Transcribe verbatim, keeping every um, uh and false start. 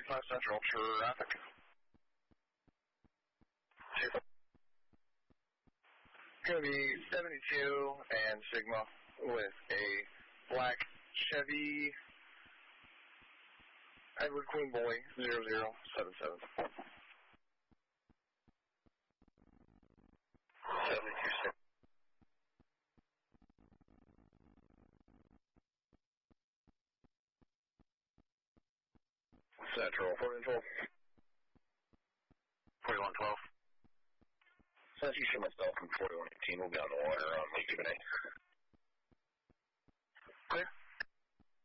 five Central, traffic. Going to be seventy-two and Sigma with a black Chevy Edward Queen Boy zero zero seven seven. seventy-two Central, forty-one twelve. forty-one twelve. Since you see myself from forty-one eighteen, we'll be on the water on Lake Duvernay.